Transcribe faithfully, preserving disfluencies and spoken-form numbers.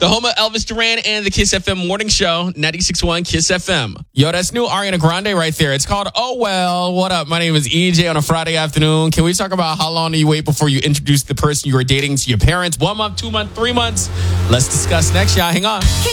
The home of Elvis Duran and the Kiss F M Morning Show, ninety-six point one Kiss F M. Yo, that's new Ariana Grande right there. It's called Oh Well. What up? My name is E J on a Friday afternoon. Can we talk about how long do you wait before you introduce the person you are dating to your parents? One month, two months, three months? Let's discuss next, y'all. Hang on.